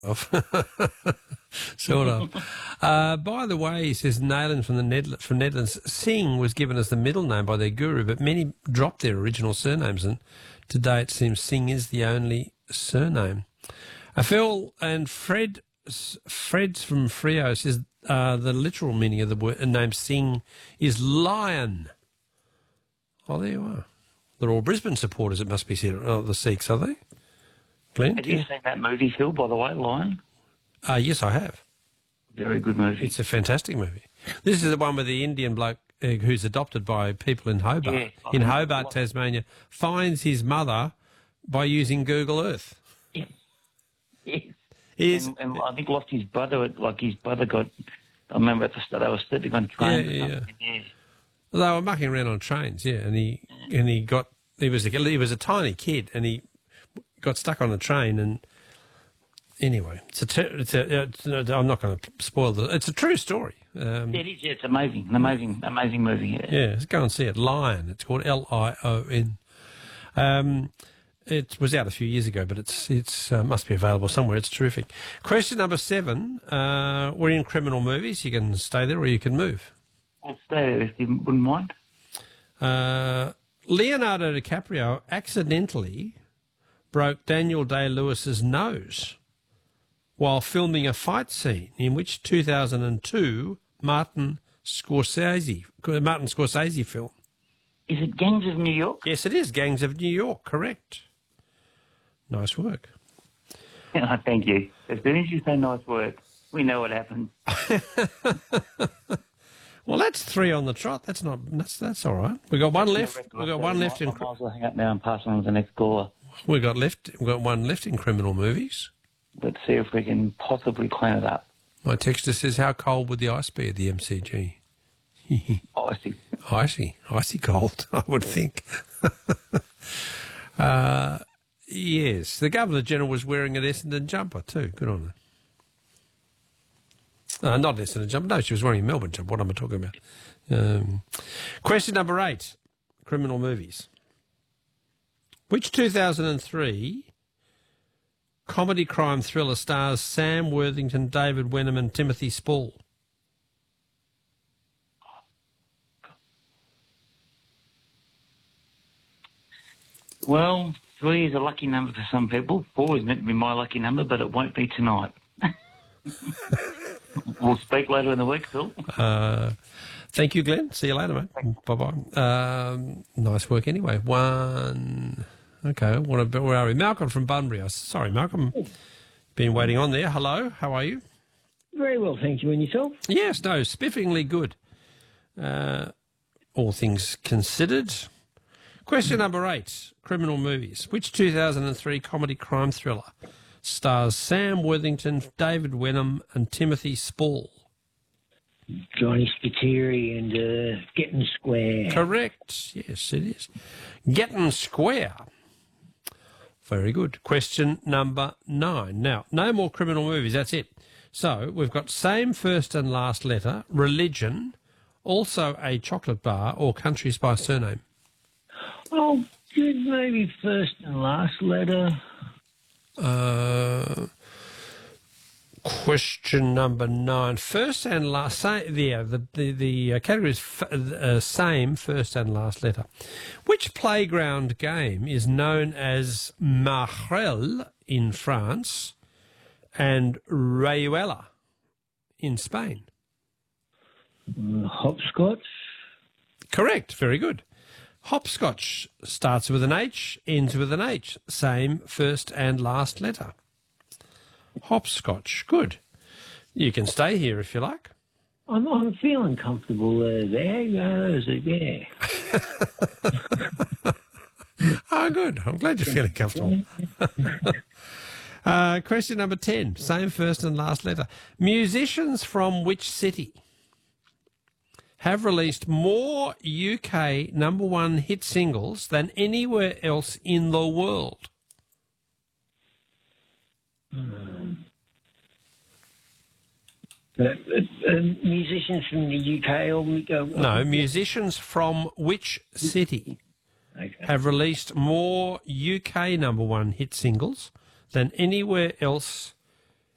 of. Sort of. By the way, he says, Nayland from Netherlands, Singh was given as the middle name by their guru, but many dropped their original surnames, and today it seems Singh is the only surname. Phil and Fred's from Frio says the literal meaning of the word name Singh is lion. Oh, there you are. They're all Brisbane supporters, it must be said. Oh, the Sikhs, are they? Glenn? Have you seen that movie, Phil, by the way, Lion? Yes, I have. Very good movie. It's a fantastic movie. This is the one with the Indian bloke who's adopted by people in Hobart. Yeah, in Hobart, Tasmania, finds his mother by using Google Earth. Yes. And I think lost his brother. His brother got. I remember at the start they were sleeping on trains. Yeah. They were mucking around on trains. Yeah, and he was a tiny kid, and he got stuck on a train. And anyway, I'm not going to spoil it. It's a true story. It is. Yeah, it's amazing. An amazing movie. Yeah, go and see it. Lion. It's called Lion. It was out a few years ago, but it's must be available somewhere. It's terrific. Question number 7. We're in criminal movies. You can stay there or you can move. I'll stay there if you wouldn't mind. Leonardo DiCaprio accidentally broke Daniel Day-Lewis's nose while filming a fight scene in which 2002 Martin Scorsese film. Is it Gangs of New York? Yes, it is Gangs of New York. Correct. Nice work. Thank you. As soon as you say nice work, we know what happens. Well, that's 3 on the trot. That's all right. We've got one left. We've got one left in. I might as well hang up now and pass on to the next caller. We've got one left in criminal movies. Let's see if we can possibly clean it up. My texter says, how cold would the ice be at the MCG? Icy cold, I would think. Yes, the Governor-General was wearing an Essendon jumper too. Good on her. Not an Essendon jumper. No, she was wearing a Melbourne jumper. What am I talking about? Question number 8, criminal movies. Which 2003 comedy crime thriller stars Sam Worthington, David Wenham and Timothy Spall? Well, 3 is a lucky number for some people. 4 is meant to be my lucky number, but it won't be tonight. We'll speak later in the week, Phil. Thank you, Glenn. See you later, mate. Bye-bye. Nice work anyway. 1. Okay, where are we? Malcolm from Bunbury. Sorry, Malcolm. Been waiting on there. Hello, how are you? Very well, thank you. And yourself? Yes, no, spiffingly good. All things considered. Question number 8, criminal movies. Which 2003 comedy crime thriller stars Sam Worthington, David Wenham and Timothy Spall? Johnny Spiteri and Getting Square. Correct. Yes, it is. Getting Square. Very good. Question number 9. Now, no more criminal movies. That's it. So we've got same first and last letter, religion, also a chocolate bar or countries by surname. Oh, good. Maybe first and last letter. Question number 9. First and last. The category is same first and last letter. Which playground game is known as Marel in France and Rayuela in Spain? Hopscotch. Correct. Very good. Hopscotch starts with an H, ends with an H. Same first and last letter. Hopscotch. Good. You can stay here if you like. I'm feeling comfortable there. Yeah. Oh, good. I'm glad you're feeling comfortable. Question number 10. Same first and last letter. Musicians from which city have released more UK #1 hit singles than anywhere else in the world? Musicians from the UK or No, musicians from which city have released more UK #1 hit singles than anywhere else